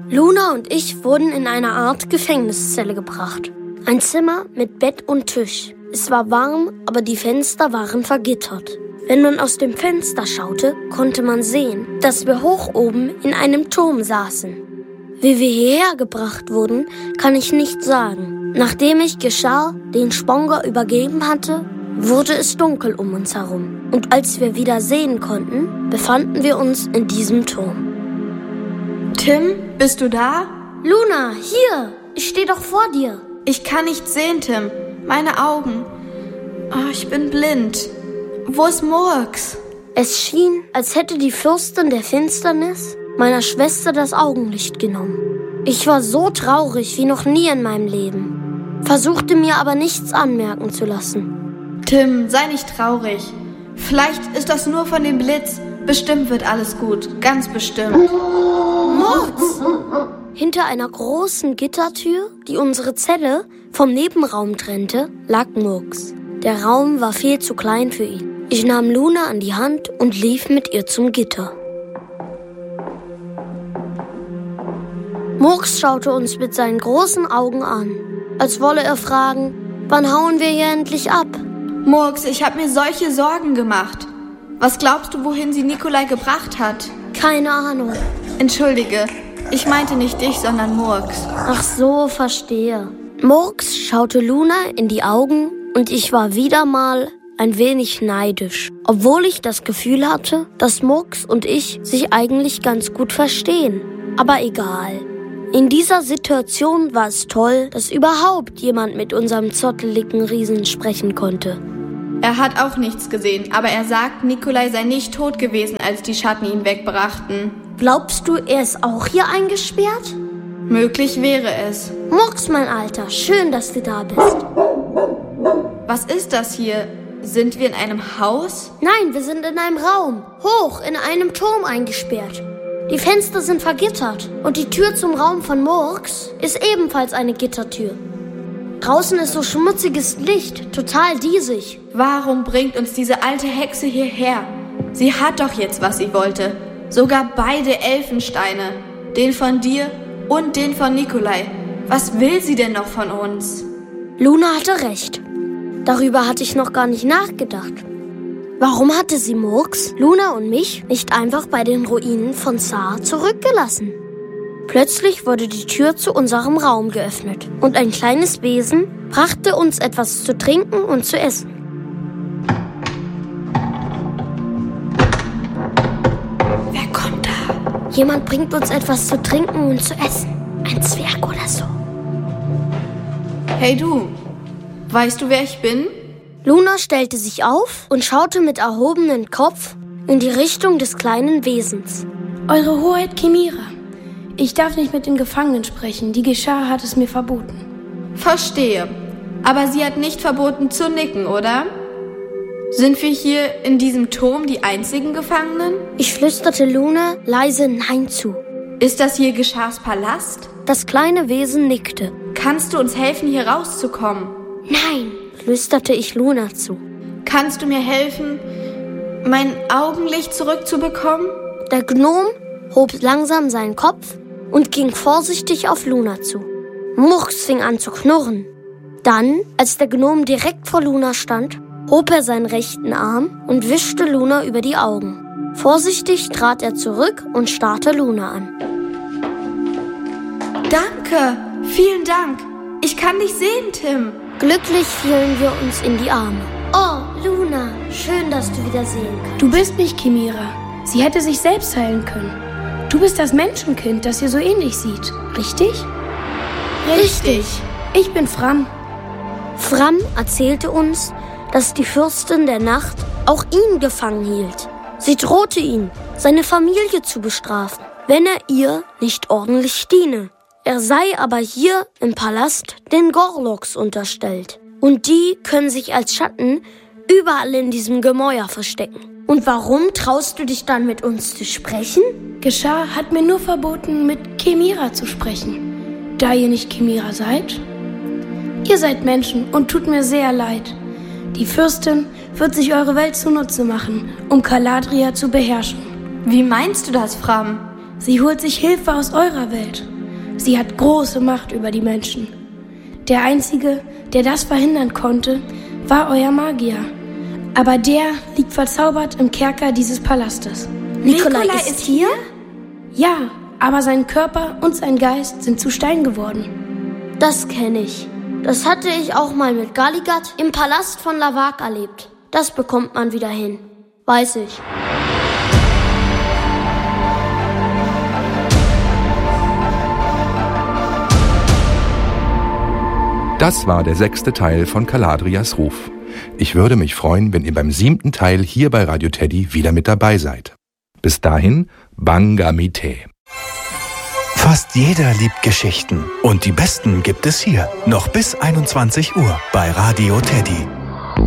Luna und ich wurden in eine Art Gefängniszelle gebracht. Ein Zimmer mit Bett und Tisch. Es war warm, aber die Fenster waren vergittert. Wenn man aus dem Fenster schaute, konnte man sehen, dass wir hoch oben in einem Turm saßen. Wie wir hierher gebracht wurden, kann ich nicht sagen. Nachdem ich Geschar den Sponger übergeben hatte, wurde es dunkel um uns herum. Und als wir wieder sehen konnten, befanden wir uns in diesem Turm. Tim, bist du da? Luna, hier! Ich stehe doch vor dir. Ich kann nichts sehen, Tim. Meine Augen. Oh, ich bin blind. Wo ist Murks? Es schien, als hätte die Fürstin der Finsternis meiner Schwester das Augenlicht genommen. Ich war so traurig wie noch nie in meinem Leben, versuchte mir aber nichts anmerken zu lassen. Tim, sei nicht traurig. Vielleicht ist das nur von dem Blitz. Bestimmt wird alles gut, ganz bestimmt. Murks! Hinter einer großen Gittertür, die unsere Zelle vom Nebenraum trennte, lag Murks. Der Raum war viel zu klein für ihn. Ich nahm Luna an die Hand und lief mit ihr zum Gitter. Murks schaute uns mit seinen großen Augen an, als wolle er fragen, wann hauen wir hier endlich ab? Murks, ich habe mir solche Sorgen gemacht. Was glaubst du, wohin sie Nikolai gebracht hat? Keine Ahnung. Entschuldige, ich meinte nicht dich, sondern Murks. Ach so, verstehe. Murks schaute Luna in die Augen und ich war wieder mal ein wenig neidisch, obwohl ich das Gefühl hatte, dass Murks und ich sich eigentlich ganz gut verstehen. Aber egal. In dieser Situation war es toll, dass überhaupt jemand mit unserem zotteligen Riesen sprechen konnte. Er hat auch nichts gesehen, aber er sagt, Nikolai sei nicht tot gewesen, als die Schatten ihn wegbrachten. Glaubst du, er ist auch hier eingesperrt? Möglich wäre es. Murks, mein Alter, schön, dass du da bist. Was ist das hier? Sind wir in einem Haus? Nein, wir sind in einem Raum, hoch in einem Turm eingesperrt. Die Fenster sind vergittert und die Tür zum Raum von Murks ist ebenfalls eine Gittertür. Draußen ist so schmutziges Licht, total diesig. Warum bringt uns diese alte Hexe hierher? Sie hat doch jetzt, was sie wollte. Sogar beide Elfensteine. Den von dir und den von Nikolai. Was will sie denn noch von uns? Luna hatte recht. Darüber hatte ich noch gar nicht nachgedacht. Warum hatte sie Murks, Luna und mich nicht einfach bei den Ruinen von Saar zurückgelassen? Plötzlich wurde die Tür zu unserem Raum geöffnet und ein kleines Wesen brachte uns etwas zu trinken und zu essen. Wer kommt da? Jemand bringt uns etwas zu trinken und zu essen. Ein Zwerg oder so. Hey du, weißt du, wer ich bin? Luna stellte sich auf und schaute mit erhobenem Kopf in die Richtung des kleinen Wesens. Eure Hoheit Chimera, ich darf nicht mit den Gefangenen sprechen. Die Geschar hat es mir verboten. Verstehe. Aber sie hat nicht verboten zu nicken, oder? Sind wir hier in diesem Turm die einzigen Gefangenen? Ich flüsterte Luna leise Nein zu. Ist das hier Geschars Palast? Das kleine Wesen nickte. Kannst du uns helfen, hier rauszukommen? Nein, flüsterte ich Luna zu. Kannst du mir helfen, mein Augenlicht zurückzubekommen? Der Gnom hob langsam seinen Kopf und ging vorsichtig auf Luna zu. Murks fing an zu knurren. Dann, als der Gnom direkt vor Luna stand, hob er seinen rechten Arm und wischte Luna über die Augen. Vorsichtig trat er zurück und starrte Luna an. Danke, vielen Dank. Ich kann dich sehen, Tim. Glücklich fielen wir uns in die Arme. Oh, Luna, schön, dass du wieder sehen kannst. Du bist nicht Chimera. Sie hätte sich selbst heilen können. Du bist das Menschenkind, das ihr so ähnlich sieht. Richtig? Richtig. Ich bin Fram. Fram erzählte uns, dass die Fürstin der Nacht auch ihn gefangen hielt. Sie drohte ihn, seine Familie zu bestrafen, wenn er ihr nicht ordentlich diene. Er sei aber hier im Palast den Gorloks unterstellt. Und die können sich als Schatten überall in diesem Gemäuer verstecken. Und warum traust du dich dann mit uns zu sprechen? Geschar hat mir nur verboten, mit Chimera zu sprechen. Da ihr nicht Chimera seid? Ihr seid Menschen und tut mir sehr leid. Die Fürstin wird sich eure Welt zunutze machen, um Caladria zu beherrschen. Wie meinst du das, Fram? Sie holt sich Hilfe aus eurer Welt. Sie hat große Macht über die Menschen. Der Einzige, der das verhindern konnte, war euer Magier. Aber der liegt verzaubert im Kerker dieses Palastes. Nikolai ist hier? Ja, aber sein Körper und sein Geist sind zu Stein geworden. Das kenne ich. Das hatte ich auch mal mit Galigat im Palast von Lavak erlebt. Das bekommt man wieder hin. Weiß ich. Das war der 6. Teil von Caladrias Ruf. Ich würde mich freuen, wenn ihr beim 7. Teil hier bei Radio Teddy wieder mit dabei seid. Bis dahin, Banga Mite. Fast jeder liebt Geschichten und die besten gibt es hier. Noch bis 21 Uhr bei Radio Teddy.